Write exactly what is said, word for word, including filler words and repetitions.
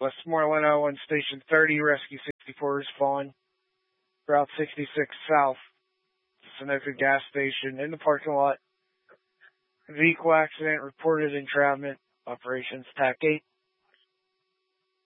Westmoreland oh one Station thirty, Rescue sixty-four is falling. Route sixty-six South, Sunoco gas station in the parking lot. Vehicle accident reported entrapment. Operations T A C eight.